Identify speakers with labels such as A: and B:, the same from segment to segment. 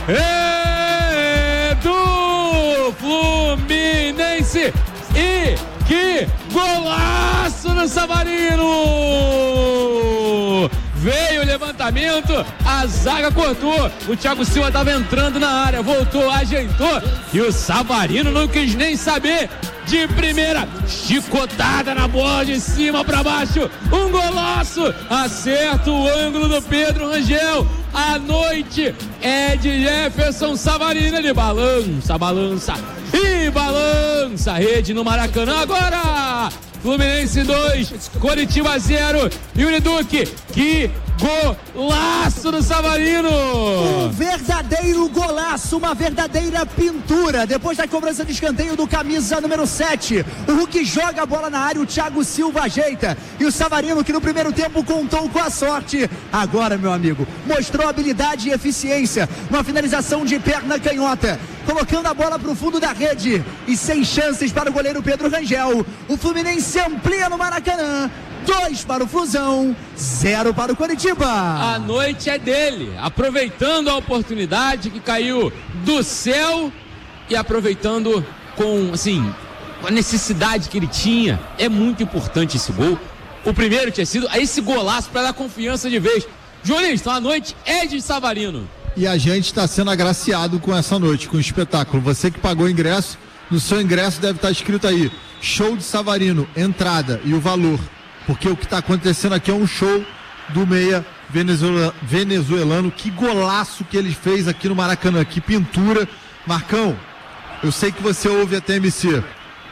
A: é do Fluminense. E que golaço no Savarino! Veio o levantamento, a zaga cortou, o Thiago Silva estava entrando na área, voltou, ajeitou e o Savarino não quis nem saber. De primeira, chicotada na bola de cima para baixo, um golaço, acerta o ângulo do Pedro Rangel. A noite é de Jefferson Savarino, ele balança e balança a rede no Maracanã. Agora Fluminense 2, Coritiba 0. Yuri Duque, que golaço do Savarino!
B: Um verdadeiro golaço, uma verdadeira pintura. Depois da cobrança de escanteio do camisa número 7, o Hulk joga a bola na área, o Thiago Silva ajeita. E o Savarino, que no primeiro tempo contou com a sorte, agora, meu amigo, mostrou habilidade e eficiência. Uma finalização de perna canhota, colocando a bola para o fundo da rede. E sem chances para o goleiro Pedro Rangel. O Fluminense amplia no Maracanã. 2 para o Flusão, 0 para o Coritiba.
A: A noite é dele, aproveitando a oportunidade que caiu do céu e aproveitando com, assim, a necessidade que ele tinha. É muito importante esse gol. O primeiro tinha sido esse golaço para dar confiança de vez. Jornalista, a noite é de Savarino.
C: E a gente está sendo agraciado com essa noite, com o espetáculo. Você que pagou o ingresso, no seu ingresso deve estar escrito aí: show de Savarino, entrada e o valor. Porque o que está acontecendo aqui é um show do meia venezuelano. Que golaço que ele fez aqui no Maracanã, que pintura. Marcão, eu sei que você ouve a TMC.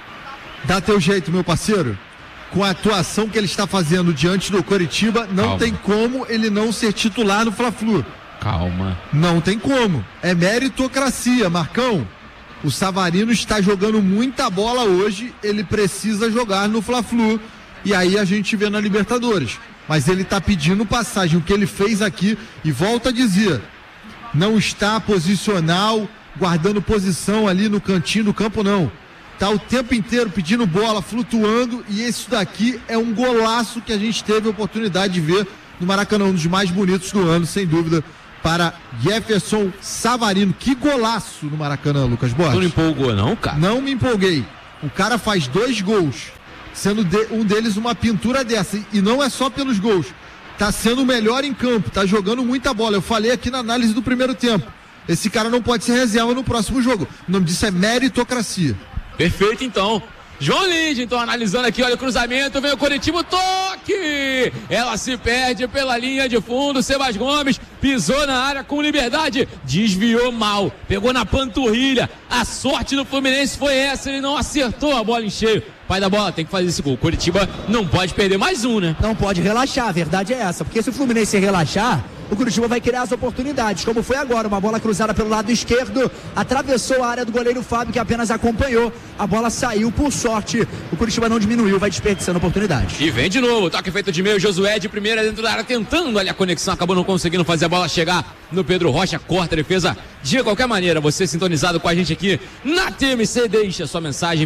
C: Dá teu jeito, meu parceiro. Com a atuação que ele está fazendo diante do Coritiba, não tem como ele não ser titular no Fla-Flu.
A: Calma.
C: Não tem como. É meritocracia, Marcão. O Savarino está jogando muita bola hoje, ele precisa jogar no Fla-Flu. E aí a gente vê na Libertadores. Mas ele está pedindo passagem. O que ele fez aqui, e volta a dizer, não está posicional, guardando posição ali no cantinho do campo, não. Está o tempo inteiro pedindo bola, flutuando, e isso daqui é um golaço que a gente teve a oportunidade de ver no Maracanã, um dos mais bonitos do ano, sem dúvida, para Jefferson Savarino. Que golaço no Maracanã, Lucas Borges.
A: Não empolgou não, cara?
C: Não me empolguei. O cara faz 2 gols, sendo um deles uma pintura dessa, e não é só pelos gols, tá sendo o melhor em campo, tá jogando muita bola. Eu falei aqui na análise do primeiro tempo, esse cara não pode ser reserva no próximo jogo. O nome disso é meritocracia.
A: Perfeito, então. João Linde, então, analisando aqui, olha o cruzamento, vem o Coritiba, toque! Ela se perde pela linha de fundo, Sebas Gomes pisou na área com liberdade, desviou mal, pegou na panturrilha. A sorte do Fluminense foi essa, ele não acertou a bola em cheio. Pai da bola, tem que fazer esse gol. Coritiba não pode perder mais um, né?
B: Não pode relaxar, a verdade é essa, porque se o Fluminense relaxar, o Coritiba vai criar as oportunidades, como foi agora, uma bola cruzada pelo lado esquerdo, atravessou a área do goleiro Fábio, que apenas acompanhou, a bola saiu, por sorte, o Coritiba não diminuiu, vai desperdiçando oportunidade.
A: E vem de novo, toque feito de meio, Josué de primeira dentro da área, tentando ali a conexão, acabou não conseguindo fazer a bola chegar no Pedro Rocha, corta a defesa. De qualquer maneira, você sintonizado com a gente aqui na TMC, deixa sua mensagem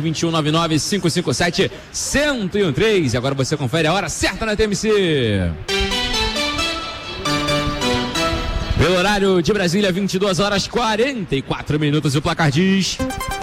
A: 2199-557-1013, e agora você confere a hora certa na TMC. Pelo horário de Brasília, 22h44, o placar diz: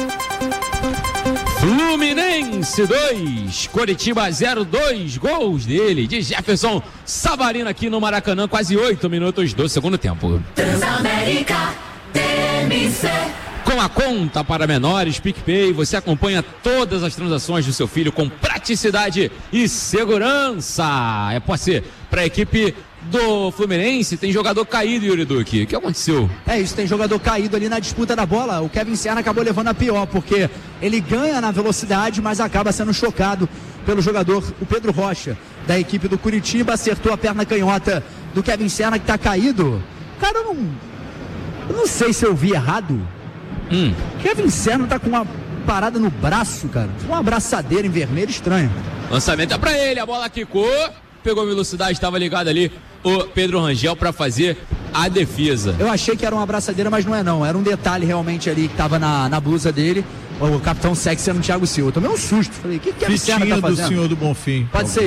A: Fluminense 2, Coritiba 0, 2 gols dele, de Jefferson Savarino aqui no Maracanã, quase 8 minutos do segundo tempo.
D: Transamérica, TMC.
A: Com a conta para menores PicPay, você acompanha todas as transações do seu filho com praticidade e segurança. É posse para a equipe do Fluminense, tem jogador caído, Yuri Duque. O que aconteceu?
B: É isso, tem jogador caído ali na disputa da bola. O Kevin Serna acabou levando a pior, porque ele ganha na velocidade, mas acaba sendo chocado pelo jogador, o Pedro Rocha, da equipe do Curitiba. Acertou a perna canhota do Kevin Serna, que tá caído. Cara, eu não sei se eu vi errado. Kevin Serna tá com uma parada no braço, cara. Uma abraçadeira em vermelho, estranho.
A: Lançamento é pra ele, a bola quicou, pegou velocidade, estava ligado ali o Pedro Rangel para fazer a defesa.
B: Eu achei que era uma abraçadeira, mas não é não. Era um detalhe realmente ali que tava na blusa dele. O capitão sexy era o Thiago Silva. Eu tomei um susto. Falei, o que Kevin Serna tá fazendo?
C: Do senhor do Bonfim.
B: Pode ser isso.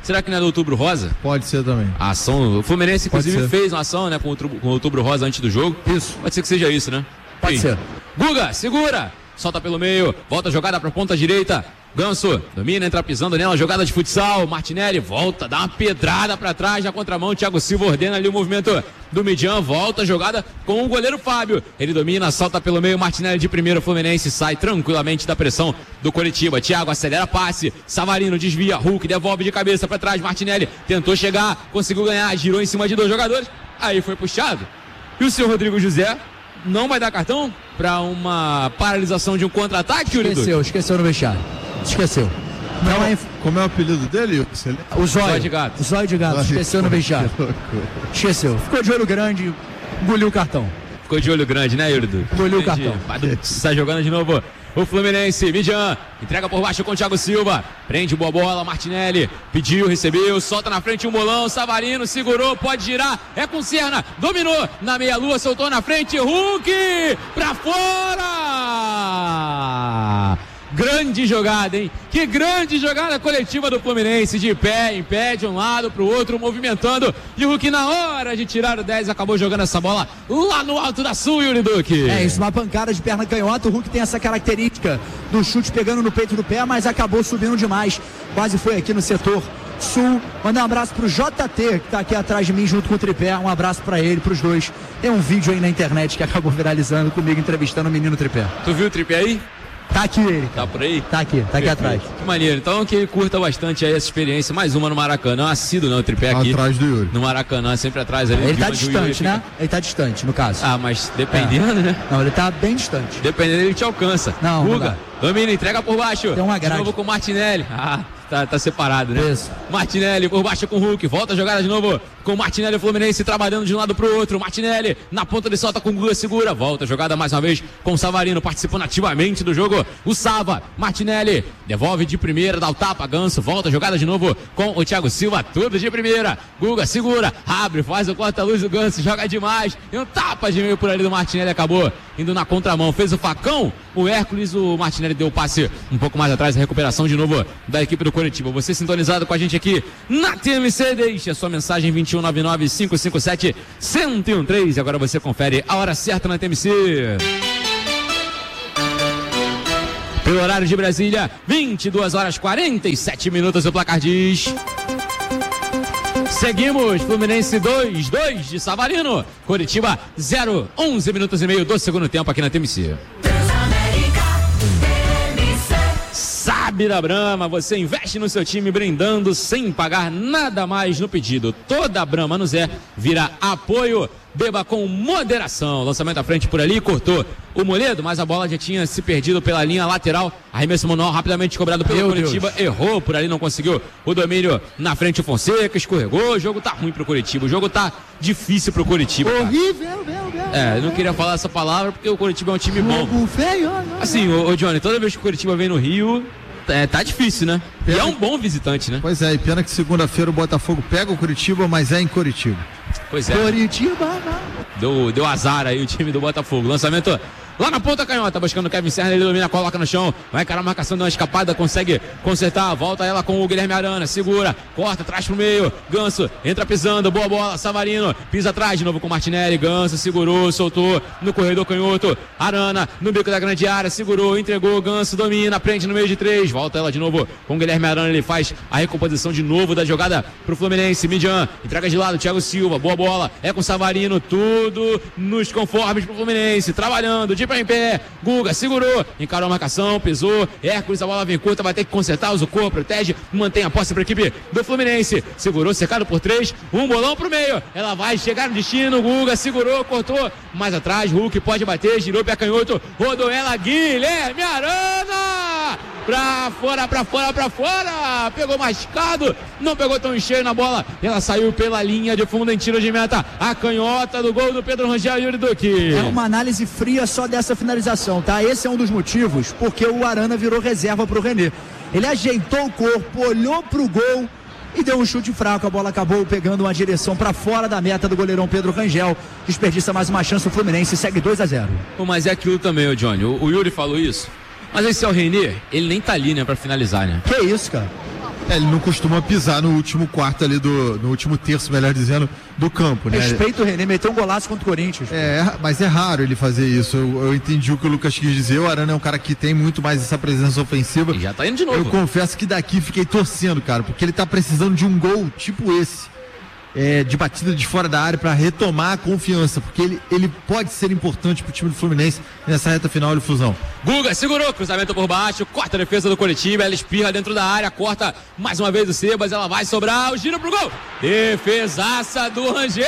A: Será que não é do Outubro Rosa?
C: Pode ser também.
A: A ação, o Fluminense inclusive fez uma ação, né, com o Outubro Rosa antes do jogo.
B: Isso.
A: Pode ser que seja isso, né?
B: Pode ser.
A: Guga, segura, solta pelo meio, volta a jogada pra ponta direita. Ganso, domina, entra pisando nela, jogada de futsal. Martinelli volta, dá uma pedrada pra trás, na contramão. Thiago Silva ordena ali o movimento do Midian, volta a jogada com o goleiro Fábio. Ele domina, salta pelo meio, Martinelli de primeiro, Fluminense sai tranquilamente da pressão do Coritiba. Thiago acelera passe, Savarino desvia, Hulk devolve de cabeça pra trás. Martinelli tentou chegar, conseguiu ganhar, girou em cima de 2 jogadores, aí foi puxado. E o senhor Rodrigo José não vai dar cartão pra uma paralisação de um contra-ataque, Yuri?
B: Esqueceu no vestiário. Esqueceu. Não é...
C: Como é o apelido dele?
B: O Zóio
A: de Gato.
B: O Zóio de Gato. Esqueceu no vestiário. Esqueceu. Ficou de olho grande, engoliu o cartão.
A: Ficou de olho grande, né, Yuri?
B: Engoliu o cartão.
A: Sai jogando de novo o Fluminense. Midian entrega por baixo com o Thiago Silva. Prende boa bola, Martinelli pediu, recebeu, solta na frente um bolão. Savarino segurou, pode girar. É com Serna, dominou na meia-lua, soltou na frente. Hulk pra fora! Grande jogada, hein? Que grande jogada coletiva do Fluminense, de pé, em pé, de um lado pro outro, movimentando. E o Hulk, na hora de tirar o 10, acabou jogando essa bola lá no alto da Sul, Yuri Duque.
B: É isso, uma pancada de perna canhota. O Hulk tem essa característica do chute pegando no peito do pé, mas acabou subindo demais. Quase foi aqui no setor sul. Mandar um abraço pro JT, que tá aqui atrás de mim junto com o Tripé. Um abraço pra ele, pros dois. Tem um vídeo aí na internet que acabou viralizando comigo entrevistando o menino Tripé.
A: Tu viu o Tripé aí?
B: Tá aqui ele.
A: Tá por aí?
B: Tá aqui atrás.
A: Que maneiro. Então que ele curta bastante aí essa experiência. Mais uma no Maracanã. Assíduo, não, o Tripé aqui.
C: Atrás do Yuri.
A: No Maracanã, sempre atrás ali.
B: Ele tá distante, né? Ele tá distante, no caso.
A: Ah, mas dependendo, né?
B: Não, ele tá bem distante.
A: Dependendo, ele te alcança.
B: Não,
A: Guga, domina, entrega por baixo.
B: Tem uma grade.
A: De novo com o Martinelli. Tá separado, né?
B: Isso.
A: Martinelli por baixo com o Hulk. Volta a jogada de novo com o Martinelli, o Fluminense trabalhando de um lado pro outro. Martinelli na ponta de solta com o Guga, segura. Volta a jogada mais uma vez com o Savarino, participando ativamente do jogo. O Sava, Martinelli, devolve de primeira, dá o tapa, Ganso. Volta a jogada de novo com o Thiago Silva, tudo de primeira. Guga segura, abre, faz o corta-luz do Ganso, joga demais. E um tapa de meio por ali do Martinelli, acabou indo na contramão. Fez o facão, o Hércules, o Martinelli deu o passe um pouco mais atrás, a recuperação de novo da equipe do Coritiba. Você sintonizado com a gente aqui na TMC, deixe a sua mensagem 2199-557-1013. Agora você confere a hora certa na TMC. Pelo horário de Brasília, 22 horas 47 minutos, o placar diz... Seguimos, Fluminense 2-2 de Savarino, Coritiba 0, 11 minutos e meio do segundo tempo aqui na TMC. Sabe da Brahma, você investe no seu time brindando sem pagar nada mais no pedido. Toda a Brahma no Zé vira apoio. Beba com moderação. Lançamento à frente por ali, cortou o Moledo, mas a bola já tinha se perdido pela linha lateral. Arremesso manual rapidamente cobrado pelo Coritiba. Errou por ali, não conseguiu o domínio na frente. O Fonseca escorregou. O jogo tá ruim pro Coritiba. O jogo tá difícil pro Coritiba.
B: Horrível.
A: Eu não queria falar essa palavra porque o Coritiba é um time bom. Assim, ô Johnny, toda vez que o Coritiba vem no Rio, tá difícil, né? E é um bom visitante, né?
C: Pois é, e pena que segunda-feira o Botafogo pega o Coritiba, mas é em Coritiba.
A: Pois é.
B: Coritiba,
A: Deu azar aí o time do Botafogo. Lançamento lá na ponta canhota, buscando o Kevin Serna, ele domina, coloca no chão, vai encarar a marcação, deu uma escapada, consegue consertar, volta ela com o Guilherme Arana, segura, corta, traz pro meio, Ganso, entra pisando, boa bola, Savarino, pisa atrás de novo com o Martinelli, Ganso, segurou, soltou no corredor canhoto, Arana, no bico da grande área, segurou, entregou, Ganso, domina, prende no meio de 3, volta ela de novo com o Guilherme Arana, ele faz a recomposição de novo da jogada pro Fluminense, Midian, entrega de lado, Thiago Silva, boa bola, é com Savarino, tudo nos conformes pro Fluminense, trabalhando, de pé em pé, Guga segurou, encarou a marcação, pesou, Hércules, a bola vem curta, vai ter que consertar, usa o corpo, protege, mantém a posse para a equipe do Fluminense, segurou, cercado por 3, um bolão pro meio, ela vai chegar no destino, Guga segurou, cortou, mais atrás, Hulk pode bater, girou pé canhoto, rodou ela, Guilherme Arana, pra fora, pegou mascado, não pegou tão cheio na bola, ela saiu pela linha de fundo em tiro de meta, a canhota do gol do Pedro Rangel e Yuri Duque.
B: É uma análise fria só dessa finalização, tá? Esse é um dos motivos porque o Arana virou reserva pro René. Ele ajeitou o corpo, olhou pro gol e deu um chute fraco, a bola acabou pegando uma direção para fora da meta do goleirão Pedro Rangel, desperdiça mais uma chance, o Fluminense segue 2-0.
A: Mas é aquilo também, ô Johnny, o Yuri falou isso, mas esse é o René, ele nem tá ali, né, pra finalizar, né?
B: Que isso, cara?
C: Ele não costuma pisar no último quarto ali no último terço, melhor dizendo, do campo, né?
B: Respeito o René, meteu um golaço contra o Corinthians.
C: Mas é raro ele fazer isso. Eu entendi o que o Lucas quis dizer. O Arana é um cara que tem muito mais essa presença ofensiva.
A: E já tá indo de novo.
C: Eu confesso que daqui fiquei torcendo, cara, porque ele tá precisando de um gol tipo esse. De batida de fora da área para retomar a confiança, porque ele pode ser importante pro time do Fluminense nessa reta final de Fusão.
A: Guga segurou, cruzamento por baixo, corta a defesa do Coritiba, ela espirra dentro da área, corta mais uma vez o Sebas, ela vai sobrar, o giro pro gol, defesaça do Rangel,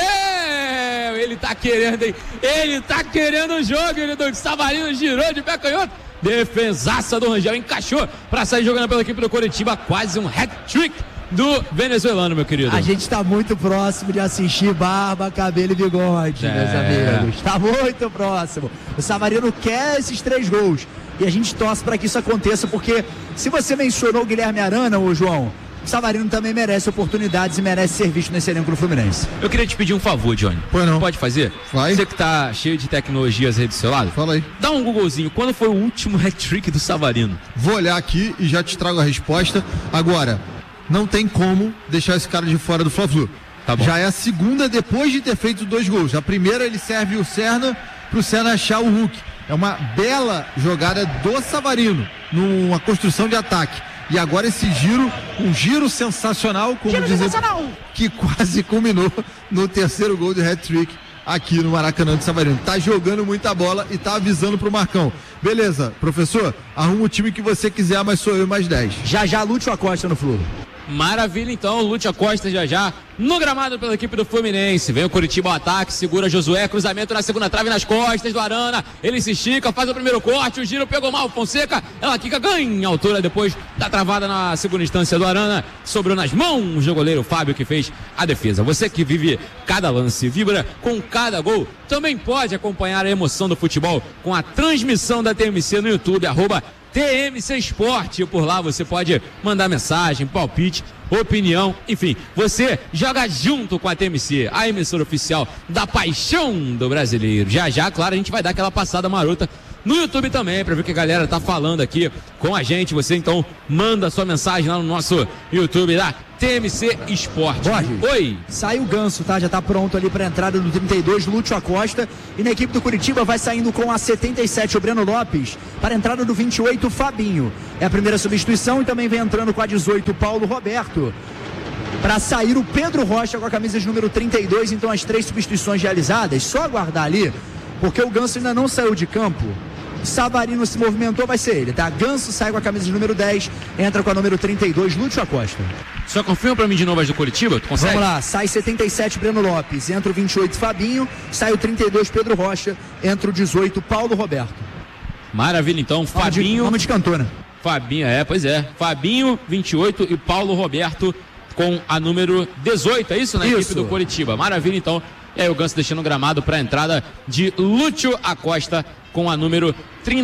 A: ele tá querendo, hein? Ele tá querendo o jogo, ele do Savarino girou de pé canhoto, defesaça do Rangel, encaixou para sair jogando pela equipe do Coritiba, quase um hat-trick do venezuelano, meu querido.
B: A gente tá muito próximo de assistir barba, cabelo e bigode, meus amigos. Tá muito próximo. O Savarino quer esses 3 gols. E a gente torce para que isso aconteça, porque se você mencionou o Guilherme Arana, ô João, o Savarino também merece oportunidades e merece ser visto nesse elenco do Fluminense.
A: Eu queria te pedir um favor, Johnny.
C: Pois não.
A: Pode fazer?
C: Vai.
A: Você que tá cheio de tecnologias aí do seu lado.
C: Fala aí.
A: Dá um Googlezinho. Quando foi o último hat-trick do Savarino?
C: Vou olhar aqui e já te trago a resposta. Agora, não tem como deixar esse cara de fora do Fla-Flu.
A: Tá bom.
C: Já é a segunda depois de ter feito 2 gols. A primeira ele serve o Serna pro Serna achar o Hulk. É uma bela jogada do Savarino, numa construção de ataque. E agora esse giro, um giro sensacional, como dizer, que quase culminou no 3º gol de hat-trick aqui no Maracanã do Savarino. Tá jogando muita bola e tá avisando pro Marcão. Beleza, professor, arruma o time que você quiser, mas sou eu mais 10.
B: Já Lúcio Acosta no Flu.
A: Maravilha, então, Lúcio Acosta já no gramado pela equipe do Fluminense. Vem o Coritiba ao ataque, segura Josué, cruzamento na segunda trave nas costas do Arana, ele se estica, faz o primeiro corte, o giro pegou mal, Fonseca, ela quica, ganha altura depois da travada na segunda instância do Arana, sobrou nas mãos do goleiro Fábio, que fez a defesa. Você que vive cada lance, vibra com cada gol, também pode acompanhar a emoção do futebol com a transmissão da TMC no YouTube, @TMC Esporte. Por lá você pode mandar mensagem, palpite, opinião, enfim, você joga junto com a TMC, a emissora oficial da paixão do brasileiro. Já, claro, a gente vai dar aquela passada marota no YouTube também, pra ver o que a galera tá falando aqui com a gente. Você então manda sua mensagem lá no nosso YouTube da TMC Esporte.
B: Jorge,
A: oi.
B: Sai o Ganso, tá? Já tá pronto ali pra entrada do 32, Lúcio Acosta. E na equipe do Curitiba vai saindo com a 77, o Breno Lopes, para a entrada do 28, Fabinho. É a primeira substituição e também vem entrando com a 18, Paulo Roberto. Para sair o Pedro Rocha com a camisa de número 32, então as 3 substituições realizadas, só aguardar ali, porque o Ganso ainda não saiu de campo. Savarino se movimentou, vai ser ele, tá? Ganso sai com a camisa de número 10, entra com a número 32, Lúcio Acosta.
A: Só confirma pra mim de novo as do Coritiba, tu consegue?
B: Vamos lá, sai 77, Breno Lopes, entra o 28, Fabinho, sai o 32, Pedro Rocha, entra o 18, Paulo Roberto.
A: Maravilha, então, Fabinho...
B: Nome de cantora.
A: Fabinho, pois é. Fabinho, 28 e Paulo Roberto com a número 18, é isso? Na equipe do Coritiba. Maravilha, então. E aí o Ganso deixando o gramado para a entrada de Lúcio Acosta com a número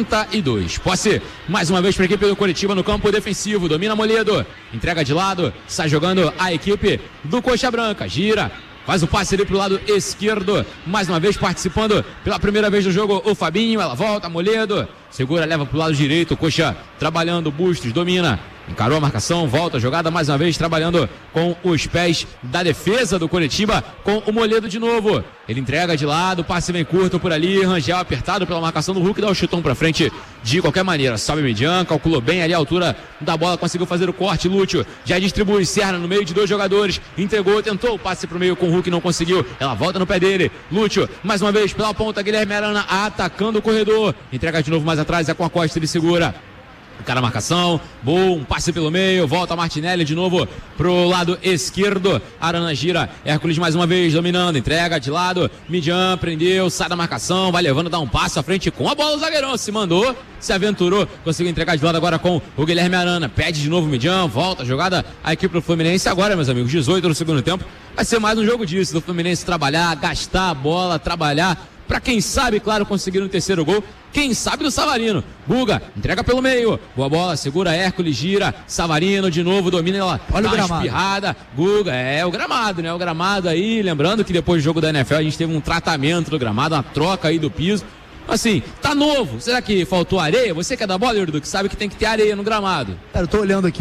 A: 32. Posse, mais uma vez para a equipe do Coritiba no campo defensivo. Domina Moledo, entrega de lado, sai jogando a equipe do Coxa Branca. Gira, faz o passe ali pro lado esquerdo. Mais uma vez participando pela primeira vez do jogo o Fabinho. Ela volta, Moledo, segura, leva pro lado direito. Coxa trabalhando, Bustos, domina. Encarou a marcação, volta a jogada mais uma vez, trabalhando com os pés da defesa do Coritiba, com o Moledo de novo. Ele entrega de lado, passe bem curto por ali, Rangel apertado pela marcação do Hulk, dá o chutão pra frente de qualquer maneira. Sobe Median, calculou bem ali a altura da bola, conseguiu fazer o corte, Lúcio já distribui, Serna no meio de 2 jogadores, entregou, tentou o passe pro meio com o Hulk, não conseguiu, ela volta no pé dele, Lúcio, mais uma vez pela ponta, Guilherme Arana atacando o corredor, entrega de novo mais atrás, é com a Costa, ele segura. Cara, marcação, bom, passe pelo meio, volta Martinelli de novo pro lado esquerdo, Arana gira, Hércules mais uma vez dominando, entrega de lado, Midian prendeu, sai da marcação, vai levando, dá um passo à frente com a bola, o zagueirão se mandou, se aventurou, conseguiu entregar de lado agora com o Guilherme Arana, pede de novo Midian, volta a jogada, a equipe do Fluminense agora, meus amigos, 18 no segundo tempo, vai ser mais um jogo disso, do Fluminense trabalhar, gastar a bola, trabalhar, para quem sabe, claro, conseguir um terceiro gol, quem sabe do Savarino. Guga, entrega pelo meio, boa bola, segura Hércules, gira, Savarino de novo, domina ela,
B: olha
A: dá
B: o gramado.
A: Uma espirrada, Guga, o gramado, né, o gramado aí, lembrando que depois do jogo da NFL a gente teve um tratamento do gramado, uma troca aí do piso, assim, tá novo, será que faltou areia? Você que é da bola, Edu, que sabe que tem que ter areia no gramado.
B: Cara, eu tô olhando aqui, cara.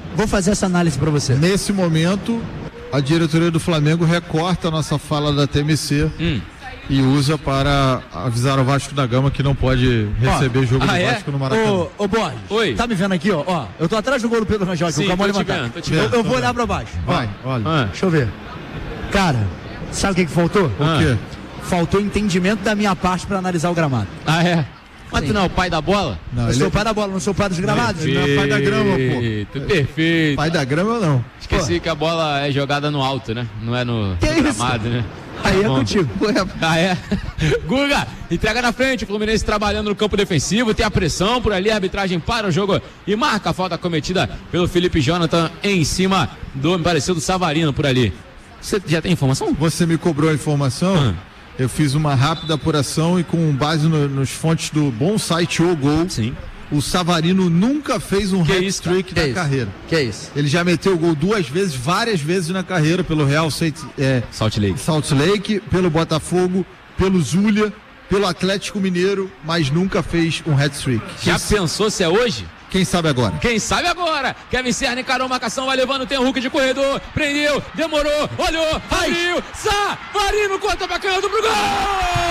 B: Vou fazer essa análise pra você.
C: Nesse momento, a diretoria do Flamengo recorta a nossa fala da TMC e usa para avisar o Vasco da Gama que não pode receber jogo do Vasco no Maracanã.
B: Ô Borges,
A: Oi.
B: tá me vendo aqui, ó? Eu tô atrás do gol do Pedro Rangel, que o Camão levantar. Eu vou olhar pra baixo.
C: Vai, olha.
B: Deixa eu ver. Cara, sabe o que faltou?
C: O quê?
B: Faltou entendimento da minha parte pra analisar o gramado.
A: Ah, é? Mas tu não é o pai da bola?
B: Eu sou o pai da bola, não sou o pai dos gramados.
C: Ele não é pai da grama, pô.
A: Perfeito.
C: Pai da grama, não.
A: Esqueci que a bola é jogada no alto, né? Não é no gramado, né?
B: Aí é contigo.
A: Ah, é? Guga, entrega na frente, o Fluminense trabalhando no campo defensivo, tem a pressão por ali, a arbitragem para o jogo e marca a falta cometida pelo Felipe Jonathan em cima do, me pareceu, do Savarino por ali. Você já tem informação?
C: Você me cobrou a informação, eu fiz uma rápida apuração e com base nos fontes do bom site O Gol,
A: Sim.
C: o Savarino nunca fez um hat-trick na carreira.
B: Que isso?
C: Ele já meteu o gol várias vezes na carreira, pelo Real
A: Salt
C: Lake, pelo Botafogo, pelo Zulia, pelo Atlético Mineiro, mas nunca fez um hat-trick.
A: Já pensou se é hoje?
C: Quem sabe agora?
A: Quem sabe agora? Kevin Serra encarou a marcação, vai levando, tem o Hulk de corredor, prendeu, demorou, olhou, abriu, Savarino corta pra canhota pro gol!